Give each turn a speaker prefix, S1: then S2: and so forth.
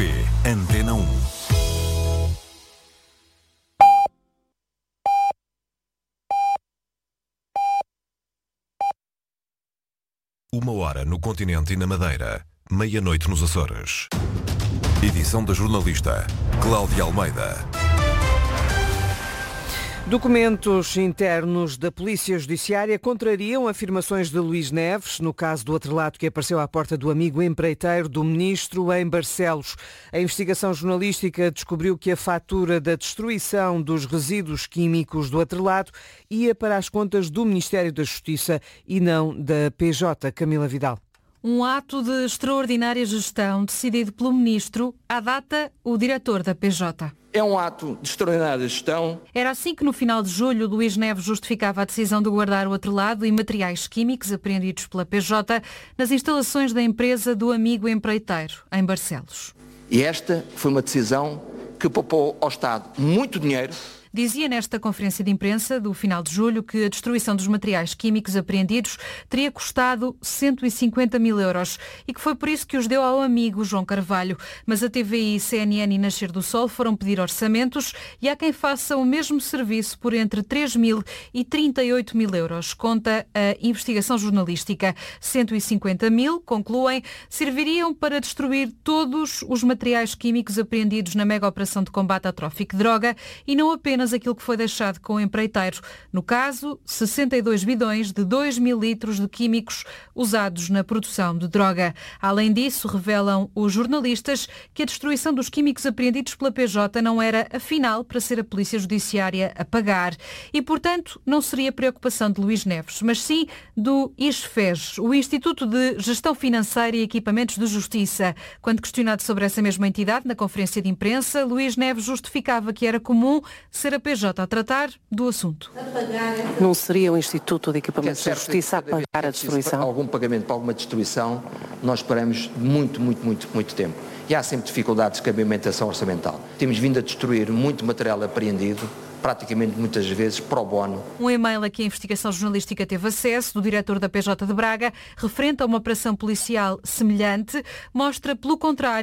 S1: RTP Antena 1. Uma hora no continente e na Madeira, meia-noite nos Açores. Edição da jornalista Cláudia Almeida.
S2: Documentos internos da Polícia Judiciária contrariam afirmações de Luís Neves no caso do atrelado que apareceu à porta do amigo empreiteiro do ministro em Barcelos. A investigação jornalística descobriu que a fatura da destruição dos resíduos químicos do atrelado ia para as contas do Ministério da Justiça e não da PJ. Camila Vidal.
S3: Um ato de extraordinária gestão decidido pelo ministro, à data, o diretor da PJ.
S4: É um ato de extraordinária gestão.
S3: Era assim que no final de julho Luís Neves justificava a decisão de guardar o atrelado e materiais químicos apreendidos pela PJ nas instalações da empresa do amigo empreiteiro, em Barcelos.
S4: E esta foi uma decisão que poupou ao Estado muito dinheiro.
S3: Dizia nesta conferência de imprensa do final de julho que a destruição dos materiais químicos apreendidos teria custado 150 mil euros e que foi por isso que os deu ao amigo João Carvalho. Mas a TVI, CNN e Nascer do Sol foram pedir orçamentos e há quem faça o mesmo serviço por entre 3 mil e 38 mil euros. Conta a investigação jornalística. 150 mil, concluem, serviriam para destruir todos os materiais químicos apreendidos na mega operação de combate ao tráfico de droga e não apenas aquilo que foi deixado com o empreiteiro. No caso, 62 bidões de 2 mil litros de químicos usados na produção de droga. Além disso, revelam os jornalistas que a destruição dos químicos apreendidos pela PJ não era, afinal, para ser a Polícia Judiciária a pagar. E, portanto, não seria preocupação de Luís Neves, mas sim do ISFES, o Instituto de Gestão Financeira e Equipamentos de Justiça. Quando questionado sobre essa mesma entidade, na conferência de imprensa, Luís Neves justificava que era comum ser a PJ a tratar do assunto.
S5: Não seria o Instituto de Equipamentos de Justiça a pagar a destruição?
S4: Algum pagamento para alguma destruição, nós esperamos muito tempo. E há sempre dificuldades de cabimentação orçamental. Temos vindo a destruir muito material apreendido, praticamente muitas vezes pro bono.
S3: Um e-mail a que a investigação jornalística teve acesso do diretor da PJ de Braga, referente a uma operação policial semelhante, mostra, pelo contrário,